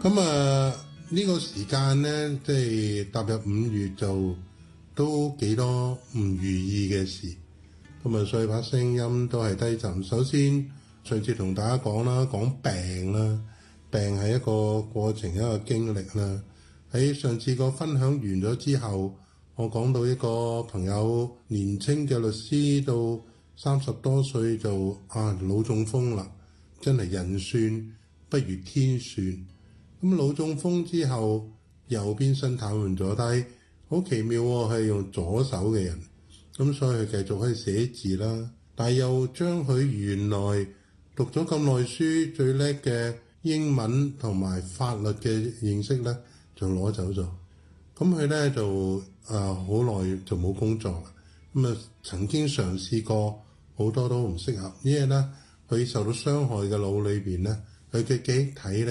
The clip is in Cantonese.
咁呢個時間呢，即係踏入5月就都幾多唔如意嘅事，咁所以把聲音都係低沉。首先上次同大家講啦，講病啦，病係一個過程，一個經歷啦。喺上次個分享完咗之後，我講到一個朋友年青嘅律師到30多歲就腦中風啦，真係人算不如天算。咁腦中風之後右邊身癱瘓咗，但係好奇妙喎，係用左手嘅人，咁所以佢繼續可以寫字啦。但係又將佢原來讀咗咁耐書最叻嘅英文同埋法律嘅認識咧，就攞走咗。咁佢咧就好耐就冇工作啦。咁曾經嘗試過好多都唔適合，因為咧佢受到傷害嘅腦裏邊咧，佢嘅記憶體咧。